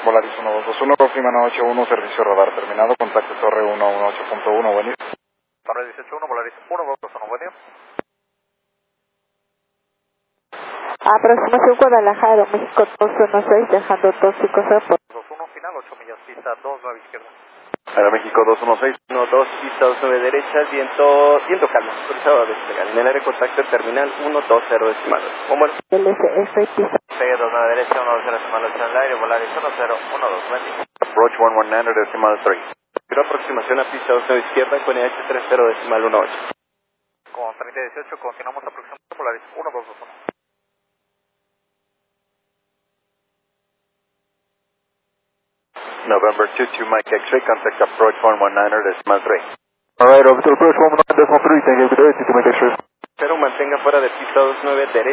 Volaris 1221, próxima 981, servicio radar terminado, contacto torre 118.1, buen día. Torre 181, Volaris 1221, buen día. Aproximación Guadalajara, México 216, dejando 2 5 por 21 final, 8 millas, pista 29 izquierda. Aeroméxico 216. 12, pista 29 derecha, viento calmo, autorizado a despegar. En el área de contacto terminal 120 decimal. Bueno. LSF, pista. Sigue 29 derecha, 120 decimal 8 en el aire, Volaris 1012, buen día. Approach 119 decimal 3. Pero aproximación a pista 29 izquierda con EH 30 decimal 18. Con 3018, continuamos aproximadamente, Volaris 1221. November 22, Mike X-ray, contact approach 119 decimal 3. Alright, orbital approach 119 decimal 3, thank you, good day, to make X-ray. Pero mantenga fuera de pista 29 derecha.